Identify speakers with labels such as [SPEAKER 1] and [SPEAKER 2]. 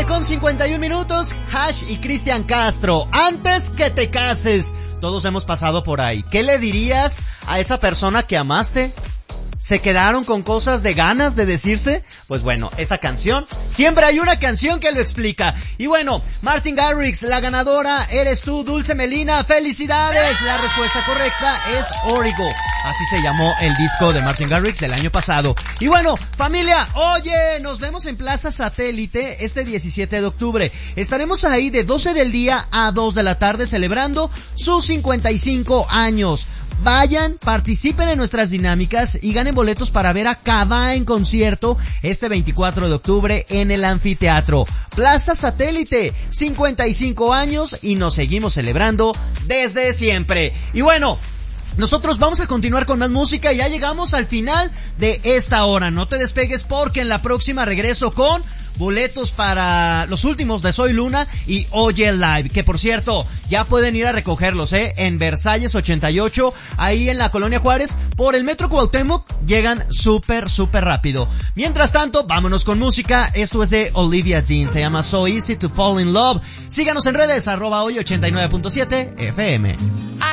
[SPEAKER 1] 9:51, Hash y Cristian Castro. Antes que te cases, todos hemos pasado por ahí. ¿Qué le dirías a esa persona que amaste? ¿Se quedaron con cosas de ganas de decirse? Pues bueno, esta canción, siempre hay una canción que lo explica. Y bueno, Martin Garrix, la ganadora eres tú, Dulce Melina, ¡felicidades! La respuesta correcta es Origo. Así se llamó el disco de Martin Garrix del año pasado. Y bueno, familia, oye, nos vemos en Plaza Satélite este 17 de octubre. Estaremos ahí de 12 del día a 2 de la tarde celebrando sus 55 años. Vayan, participen en nuestras dinámicas y ganen boletos para ver a Cabá en concierto este 24 de octubre en el anfiteatro. Plaza Satélite, 55 años y nos seguimos celebrando desde siempre. Y bueno, nosotros vamos a continuar con más música y ya llegamos al final de esta hora. No te despegues porque en la próxima regreso con boletos para los últimos de Soy Luna y Oye Live, que por cierto, ya pueden ir a recogerlos, en Versalles 88, ahí en la Colonia Juárez, por el Metro Cuauhtémoc, llegan súper rápido. Mientras tanto, vámonos con música. Esto es de Olivia Dean, se llama So Easy to Fall in Love. Síganos en redes, @hoy89.7 FM.